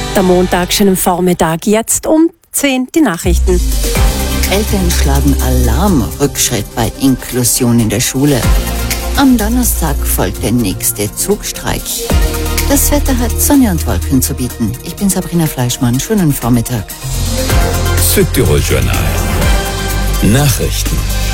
Der Montag, schönen Vormittag, jetzt um 10 die Nachrichten. Eltern schlagen Alarm, Rückschritt bei Inklusion in der Schule. Am Donnerstag folgt der nächste Zugstreik. Das Wetter hat Sonne und Wolken zu bieten. Ich bin Sabrina Fleischmann, schönen Vormittag. Südtirol Journal. Nachrichten.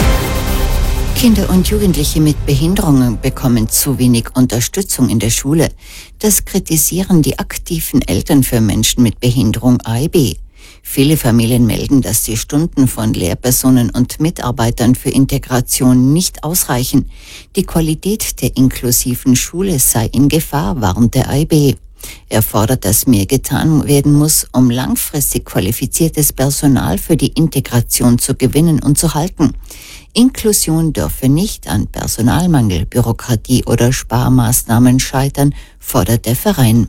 Kinder und Jugendliche mit Behinderungen bekommen zu wenig Unterstützung in der Schule. Das kritisieren die aktiven Eltern für Menschen mit Behinderung AEB. Viele Familien melden, dass die Stunden von Lehrpersonen und Mitarbeitern für Integration nicht ausreichen. Die Qualität der inklusiven Schule sei in Gefahr, warnt der AEB. Er fordert, dass mehr getan werden muss, um langfristig qualifiziertes Personal für die Integration zu gewinnen und zu halten. Inklusion dürfe nicht an Personalmangel, Bürokratie oder Sparmaßnahmen scheitern, fordert der Verein.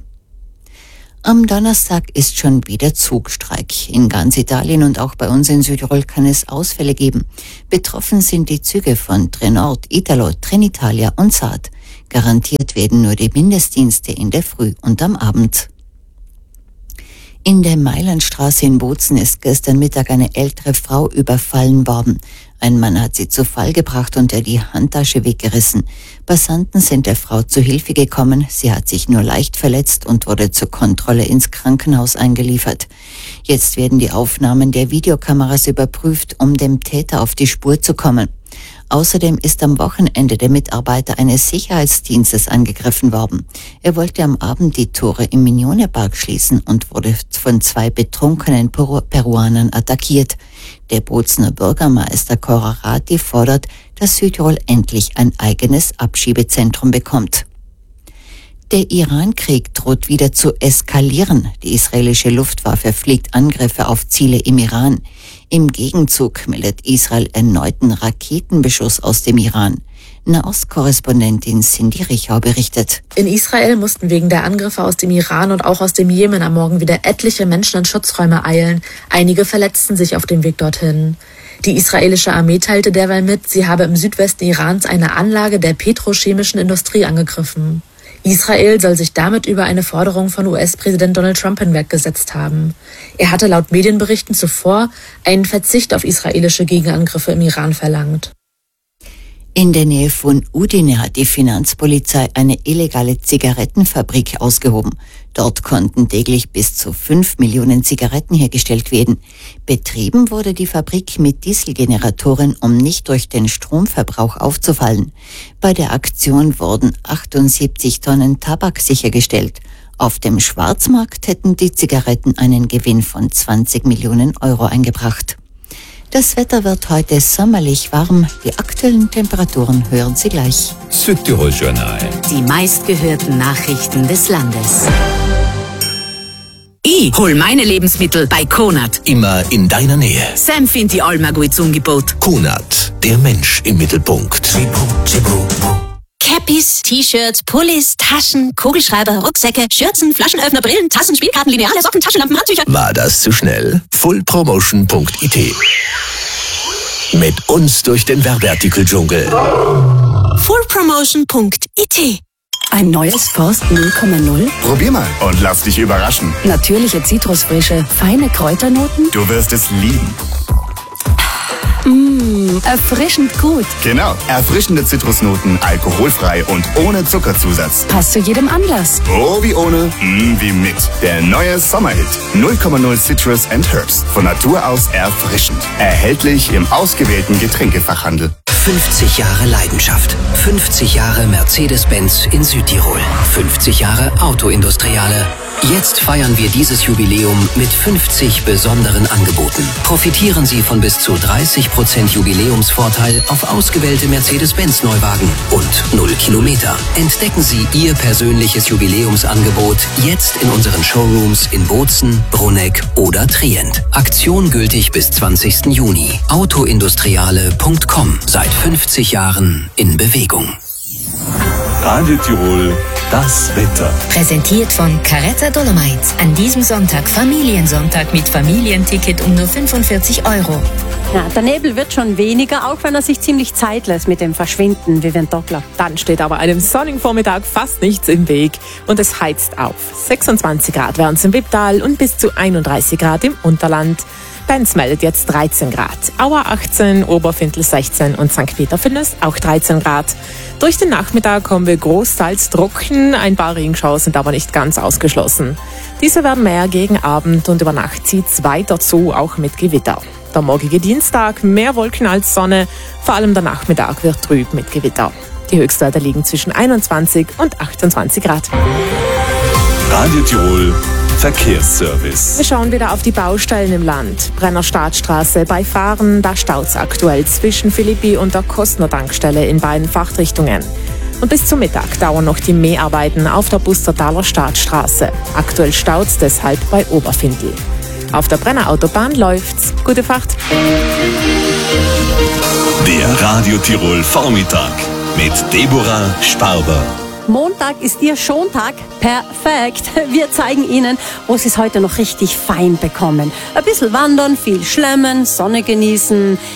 Am Donnerstag ist schon wieder Zugstreik. In ganz Italien und auch bei uns in Südtirol kann es Ausfälle geben. Betroffen sind die Züge von Trenord, Italo, Trenitalia und Saat. Garantiert werden nur die Mindestdienste in der Früh und am Abend. In der Mailandstraße in Bozen ist gestern Mittag eine ältere Frau überfallen worden. Ein Mann hat sie zu Fall gebracht und ihr die Handtasche weggerissen. Passanten sind der Frau zu Hilfe gekommen. Sie hat sich nur leicht verletzt und wurde zur Kontrolle ins Krankenhaus eingeliefert. Jetzt werden die Aufnahmen der Videokameras überprüft, um dem Täter auf die Spur zu kommen. Außerdem ist am Wochenende der Mitarbeiter eines Sicherheitsdienstes angegriffen worden. Er wollte am Abend die Tore im Mignone-Park schließen und wurde von 2 betrunkenen Peruanern attackiert. Der Bozener Bürgermeister Corrarati fordert, dass Südtirol endlich ein eigenes Abschiebezentrum bekommt. Der Iran-Krieg droht wieder zu eskalieren. Die israelische Luftwaffe fliegt Angriffe auf Ziele im Iran. Im Gegenzug meldet Israel erneuten Raketenbeschuss aus dem Iran. Nahostkorrespondentin Cindy Richau berichtet. In Israel mussten wegen der Angriffe aus dem Iran und auch aus dem Jemen am Morgen wieder etliche Menschen in Schutzräume eilen. Einige verletzten sich auf dem Weg dorthin. Die israelische Armee teilte derweil mit, sie habe im Südwesten Irans eine Anlage der petrochemischen Industrie angegriffen. Israel soll sich damit über eine Forderung von US-Präsident Donald Trump hinweggesetzt haben. Er hatte laut Medienberichten zuvor einen Verzicht auf israelische Gegenangriffe im Iran verlangt. In der Nähe von Udine hat die Finanzpolizei eine illegale Zigarettenfabrik ausgehoben. Dort konnten täglich bis zu 5 Millionen Zigaretten hergestellt werden. Betrieben wurde die Fabrik mit Dieselgeneratoren, um nicht durch den Stromverbrauch aufzufallen. Bei der Aktion wurden 78 Tonnen Tabak sichergestellt. Auf dem Schwarzmarkt hätten die Zigaretten einen Gewinn von 20 Millionen Euro eingebracht. Das Wetter wird heute sommerlich warm. Die aktuellen Temperaturen hören Sie gleich. Südtirol Journal. Die meistgehörten Nachrichten des Landes. Ich hol meine Lebensmittel bei Konad. Immer in deiner Nähe. Sam findet die allmal gut Angebot. Konad, der Mensch im Mittelpunkt. Cappies, T-Shirts, Pullis, Taschen, Kugelschreiber, Rucksäcke, Schürzen, Flaschenöffner, Brillen, Tassen, Spielkarten, Lineale, Socken, Taschenlampen, Handtücher. War das zu schnell? Fullpromotion.it. Mit uns durch den Werbeartikeldschungel. Fullpromotion.it. Ein neues Forst 0,0. Probier mal und lass dich überraschen. Natürliche Zitrusfrische, feine Kräuternoten. Du wirst es lieben. Erfrischend gut. Genau, erfrischende Zitrusnoten, alkoholfrei und ohne Zuckerzusatz. Passt zu jedem Anlass. Oh, wie ohne, wie mit. Der neue Sommerhit. 0,0 Citrus and Herbs. Von Natur aus erfrischend. Erhältlich im ausgewählten Getränkefachhandel. 50 Jahre Leidenschaft. 50 Jahre Mercedes-Benz in Südtirol. 50 Jahre Autoindustriale. Jetzt feiern wir dieses Jubiläum mit 50 besonderen Angeboten. Profitieren Sie von bis zu 30% Jubiläumsvorteil auf ausgewählte Mercedes-Benz-Neuwagen und 0 Kilometer. Entdecken Sie Ihr persönliches Jubiläumsangebot jetzt in unseren Showrooms in Bozen, Bruneck oder Trient. Aktion gültig bis 20. Juni. Autoindustriale.com. Seit 50 Jahren in Bewegung. Radio Tirol Das Wetter. Präsentiert von Caretta Dolomites. An diesem Sonntag Familiensonntag mit Familienticket um nur 45 €. Ja, der Nebel wird schon weniger, auch wenn er sich ziemlich Zeit lässt mit dem Verschwinden, Vivian Dockler. Dann steht aber einem sonnigen Vormittag fast nichts im Weg und es heizt auf. 26 Grad wären es im Wipptal und bis zu 31 Grad im Unterland. Benz meldet jetzt 13 Grad, Auer 18, Oberfindl 16 und St. Peter-Findus auch 13 Grad. Durch den Nachmittag haben wir großteils trocken, ein paar Regenschauer sind aber nicht ganz ausgeschlossen. Diese werden mehr gegen Abend und über Nacht zieht es weiter zu, auch mit Gewitter. Der morgige Dienstag mehr Wolken als Sonne, vor allem der Nachmittag wird trüb mit Gewitter. Die Höchstwerte liegen zwischen 21 und 28 Grad. Radio Tirol Verkehrsservice. Wir schauen wieder auf die Baustellen im Land. Brenner Staatsstraße bei Fahren, da staut's aktuell zwischen Philippi und der Kostner Tankstelle in beiden Fahrtrichtungen. Und bis zum Mittag dauern noch die Mäharbeiten auf der Bustertaler Staatsstraße. Aktuell staut's deshalb bei Oberfindl. Auf der Brenner Autobahn läuft's. Gute Fahrt. Der Radio Tirol Vormittag mit Deborah Sparber. Montag ist Ihr Schontag. Perfekt. Wir zeigen Ihnen, wo Sie es heute noch richtig fein bekommen. Ein bisschen wandern, viel schlemmen, Sonne genießen,